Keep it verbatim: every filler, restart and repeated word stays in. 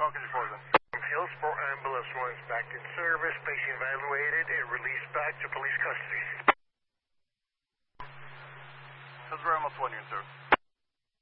could you forward them? Hillsport ambulance one's back in service, patient evaluated and released back to police custody. Hillsborough almost one, you, sir.